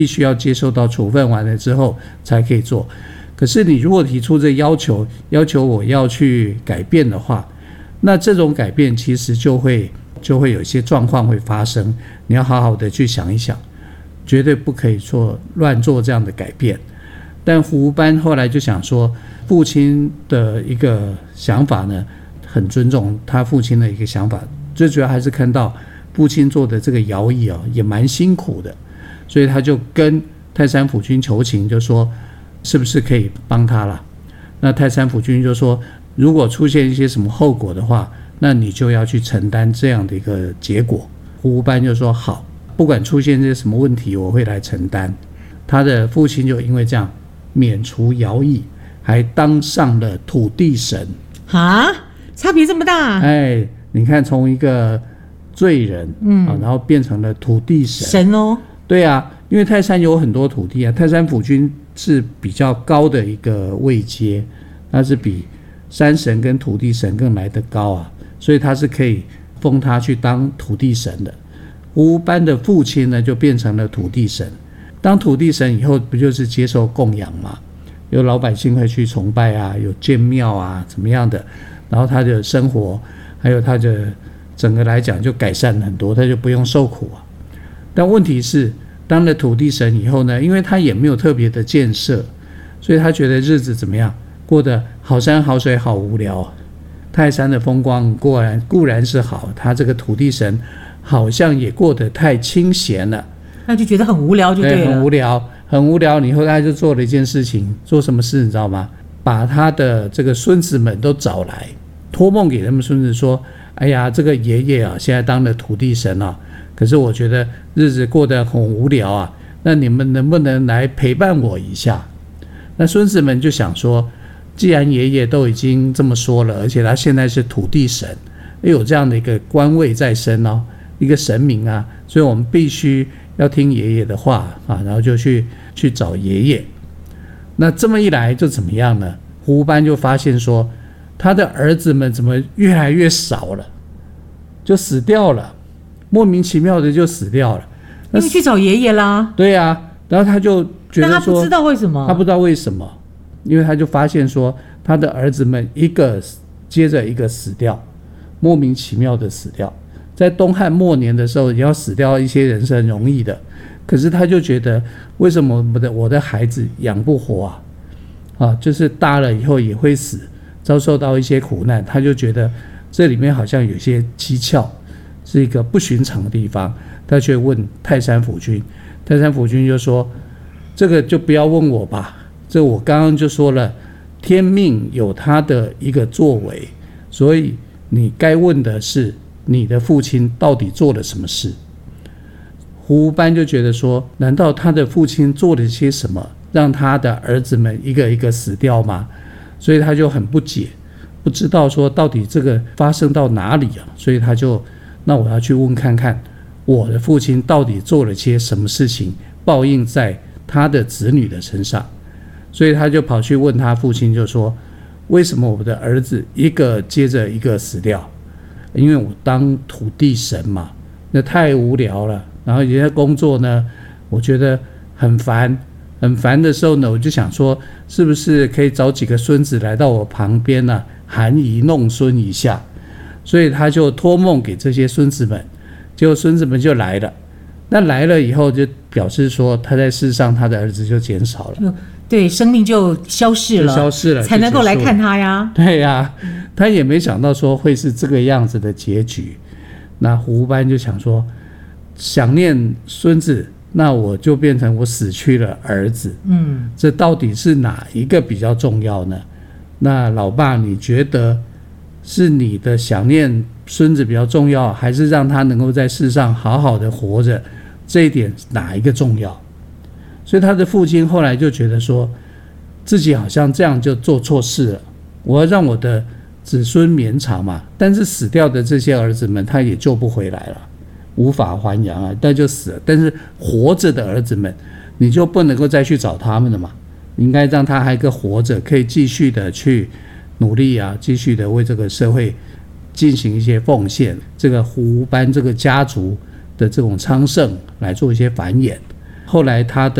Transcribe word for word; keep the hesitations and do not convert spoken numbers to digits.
必须要接受到处分完了之后才可以做。可是你如果提出这要求，要求我要去改变的话，那这种改变其实就会就会有一些状况会发生，你要好好的去想一想，绝对不可以做乱做这样的改变。但胡班后来就想说，父亲的一个想法呢，很尊重他父亲的一个想法，最主要还是看到父亲做的这个徭役、哦、也蛮辛苦的，所以他就跟泰山府君求情，就说是不是可以帮他了。那泰山府君就说，如果出现一些什么后果的话，那你就要去承担这样的一个结果。胡班就说好，不管出现这些什么问题，我会来承担。他的父亲就因为这样免除徭役，还当上了土地神。 啊，差别这么大？ 哎，你看从一个罪人，嗯、啊，然后变成了土地神。 神哦。对啊，因为泰山有很多土地啊，泰山府君是比较高的一个位阶，那是比山神跟土地神更来得高啊，所以他是可以封他去当土地神的。胡班的父亲呢，就变成了土地神。当土地神以后，不就是接受供养吗？有老百姓会去崇拜啊，有建庙啊，怎么样的，然后他的生活还有他的整个来讲就改善很多，他就不用受苦啊。但问题是，当了土地神以后呢，因为他也没有特别的建设，所以他觉得日子怎么样，过得好山好水好无聊。泰山的风光固然固然是好，他这个土地神好像也过得太清闲了， 他就觉得很无聊就对了。 对，很无聊，很无聊。以后他就做了一件事情，做什么事你知道吗？把他的这个孙子们都找来，托梦给他们孙子说：“哎呀，这个爷爷啊，现在当了土地神啊，可是我觉得日子过得很无聊啊，那你们能不能来陪伴我一下？”那孙子们就想说，既然爷爷都已经这么说了，而且他现在是土地神，有这样的一个官位在身哦，一个神明啊，所以我们必须要听爷爷的话啊，然后就去去找爷爷。那这么一来就怎么样呢？胡班就发现说，他的儿子们怎么越来越少了，就死掉了，莫名其妙的就死掉了。 因为去找爷爷啦。 对啊，然后他就觉得说， 但他不知道为什么， 他不知道为什么，因为他就发现说，他的儿子们一个接着一个死掉，莫名其妙的死掉。在东汉末年的时候，也要死掉一些人是很容易的，可是他就觉得，为什么我的我的孩子养不活啊？啊，就是大了以后也会死，遭受到一些苦难，他就觉得这里面好像有些蹊跷，是一个不寻常的地方。他却问泰山府君，泰山府君就说：“这个就不要问我吧，这我刚刚就说了，天命有他的一个作为，所以你该问的是你的父亲到底做了什么事。”胡班就觉得说，难道他的父亲做了些什么，让他的儿子们一个一个死掉吗？所以他就很不解，不知道说到底这个发生到哪里啊？所以他就，那我要去问看看，我的父亲到底做了些什么事情，报应在他的子女的身上。所以他就跑去问他父亲，就说：“为什么我的儿子一个接着一个死掉？因为我当土地神嘛，那太无聊了。然后人家工作呢，我觉得很烦，很烦的时候呢，我就想说，是不是可以找几个孙子来到我旁边呢、啊，含饴弄孙一下？所以他就托梦给这些孙子们，结果孙子们就来了。那来了以后，就表示说他在世上，他的儿子就减少了。” 对，生命就消逝了， 就消失了， 才能够来看他呀。 对呀，他也没想到说会是这个样子的结局。那胡班就想说，想念孙子，那我就变成我死去了儿子。嗯，这到底是哪一个比较重要呢？那老爸，你觉得是你的想念孙子比较重要，还是让他能够在世上好好的活着？这一点哪一个重要？所以他的父亲后来就觉得说，自己好像这样就做错事了，我要让我的子孙绵长嘛，但是死掉的这些儿子们他也救不回来了，无法还阳啊，那就死了。但是活着的儿子们，你就不能够再去找他们了嘛，你应该让他还个活着，可以继续的去努力啊，继续的为这个社会进行一些奉献，这个胡班这个家族的这种昌盛来做一些繁衍。 后来他的